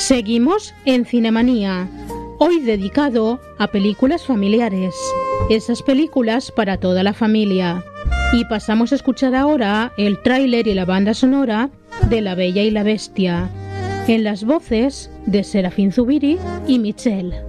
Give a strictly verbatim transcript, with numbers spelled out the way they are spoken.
Seguimos en Cinemanía, hoy dedicado a películas familiares, esas películas para toda la familia. Y pasamos a escuchar ahora el tráiler y la banda sonora de La Bella y la Bestia, en las voces de Serafín Zubiri y Michelle.